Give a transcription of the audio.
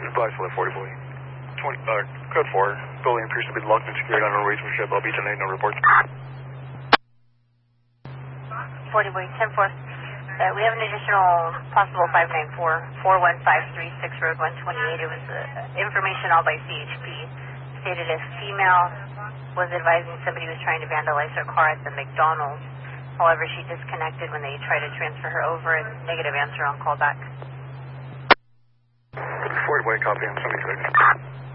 Advise for the 40 boy. Code 4. Building appears to be locked and secured on a reasonable ship. I'll be tonight, no reports. 40 boy, 10-4. We have an additional possible 594-41536 Road 128. It was information all by CHP. Stated a female was advising somebody was trying to vandalize her car at the McDonald's. However, she disconnected when they tried to transfer her over, and negative answer on callback. 40 boy, copy. I'm 73.